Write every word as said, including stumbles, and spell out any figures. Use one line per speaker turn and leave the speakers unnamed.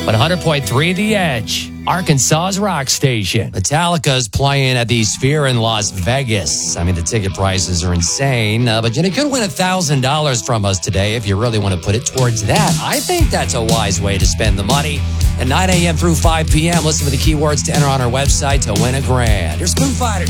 one hundred point three The Edge, Arkansas's rock station. Metallica's playing at the Sphere in Las Vegas. I mean, the ticket prices are insane, uh, but you could win one thousand dollars from us today if you really want to put it towards that. I think that's a wise way to spend the money. At nine a.m. through five p.m., listen for the keywords to enter on our website to win a grand. Here's Foo Fighters.